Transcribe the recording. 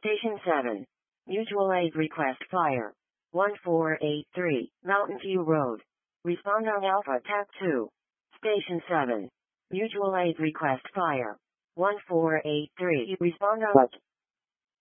Station 7. Mutual aid request fire. 1483, Mountain View Road. Respond on Alpha TAC 2. Station 7. Mutual aid request fire. 1483, respond on